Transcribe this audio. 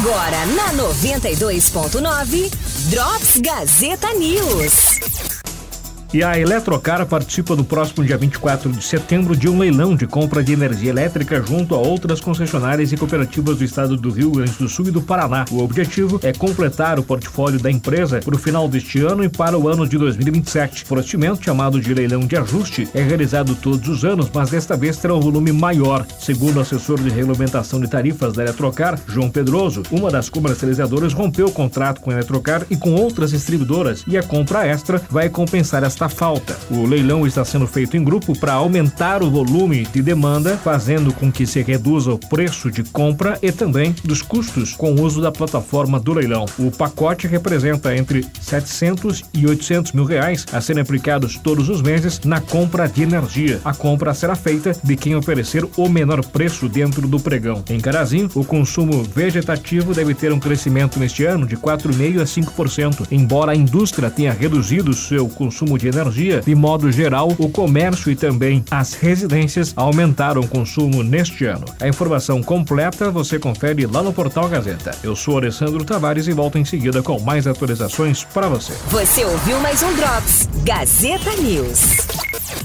Agora na 92.9, Drops Gazeta News. E a Eletrocar participa no próximo dia 24 de setembro de um leilão de compra de energia elétrica junto a outras concessionárias e cooperativas do estado do Rio Grande do Sul e do Paraná. O objetivo é completar o portfólio da empresa para o final deste ano e para o ano de 2027. O procedimento, chamado de leilão de ajuste, é realizado todos os anos, mas desta vez terá um volume maior. Segundo o assessor de regulamentação de tarifas da Eletrocar, João Pedroso, uma das comercializadoras rompeu o contrato com a Eletrocar e com outras distribuidoras, e a compra extra vai compensar esta falta. O leilão está sendo feito em grupo para aumentar o volume de demanda, fazendo com que se reduza o preço de compra e também dos custos com o uso da plataforma do leilão. O pacote representa entre 700 e 800 mil reais a serem aplicados todos os meses na compra de energia. A compra será feita de quem oferecer o menor preço dentro do pregão. Em Carazinho, o consumo vegetativo deve ter um crescimento neste ano de 4,5% a 5%. Embora a indústria tenha reduzido seu consumo de energia, de modo geral, o comércio e também as residências aumentaram o consumo neste ano. A informação completa você confere lá no Portal Gazeta. Eu sou Alessandro Tavares e volto em seguida com mais atualizações para você. Você ouviu mais um Drops Gazeta News.